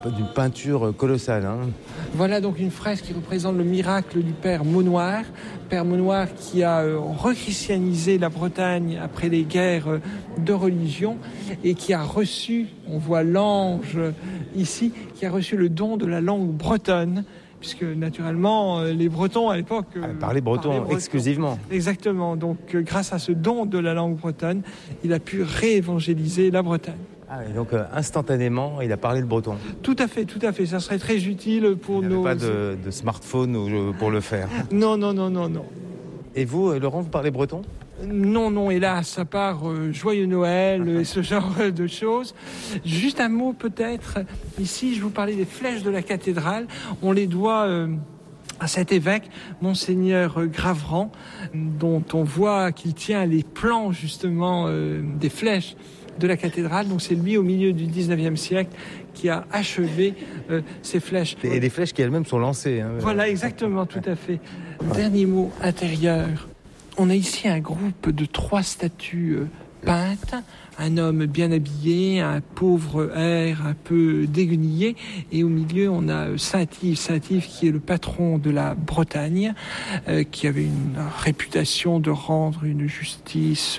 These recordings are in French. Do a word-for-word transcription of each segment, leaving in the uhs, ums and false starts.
D'une peinture colossale. Hein. Voilà donc une fresque qui représente le miracle du Père Maunoir. Père Maunoir qui a euh, rechristianisé la Bretagne après les guerres euh, de religion et qui a reçu, on voit l'ange euh, ici, qui a reçu le don de la langue bretonne. Puisque naturellement, euh, les Bretons à l'époque... Euh, ah, parlaient breton, parlaient breton exclusivement. Exactement. Donc euh, grâce à ce don de la langue bretonne, il a pu réévangéliser la Bretagne. Ah, et donc euh, instantanément, il a parlé le breton. Tout à fait, tout à fait. Ça serait très utile pour il nos... Il n'y avait pas de, de smartphone pour le faire. Non, non, non, non, non. Et vous, Laurent, vous parlez breton ? Non, non, hélas, à part euh, Joyeux Noël et ce genre de choses. Juste un mot peut-être. Ici, je vous parlais des flèches de la cathédrale. On les doit... Euh, à cet évêque, Monseigneur Graverand, dont on voit qu'il tient les plans justement euh, des flèches de la cathédrale. Donc c'est lui au milieu du dix-neuvième siècle qui a achevé euh, ces flèches. Et les flèches qui elles-mêmes sont lancées. Hein. Voilà, exactement, tout à fait. Dernier mot intérieur. On a ici un groupe de trois statues euh, peintes. Un homme bien habillé, un pauvre air un peu déguenillé, et au milieu on a Saint-Yves, Saint-Yves qui est le patron de la Bretagne, euh, qui avait une réputation de rendre une justice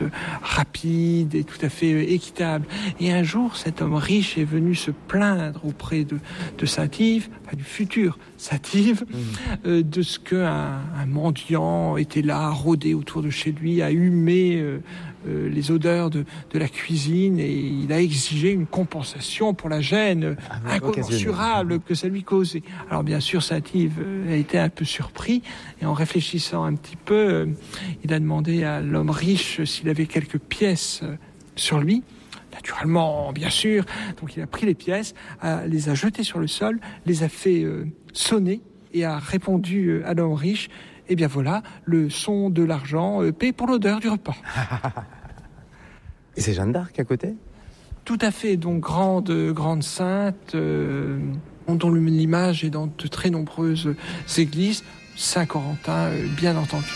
rapide et tout à fait équitable. Et un jour, cet homme riche est venu se plaindre auprès de, de Saint-Yves, enfin du futur Saint-Yves, mmh. euh, de ce qu'un un mendiant était là, rôdé autour de chez lui, a humé euh, euh, les odeurs de, de la cuisine, et il a exigé une compensation pour la gêne ah, incommensurable que ça lui causait. Alors bien sûr, Saint-Yves a été un peu surpris, et en réfléchissant un petit peu, il a demandé à l'homme riche s'il avait quelques pièces sur lui. Naturellement, bien sûr. Donc il a pris les pièces, a, les a jetées sur le sol, les a fait euh, sonner, et a répondu à l'homme riche: eh bien voilà, le son de l'argent euh, paie pour l'odeur du repas. Et c'est Jeanne d'Arc à côté ? Tout à fait, donc grande, grande sainte, euh, dont l'image est dans de très nombreuses églises, Saint-Corentin, euh, bien entendu.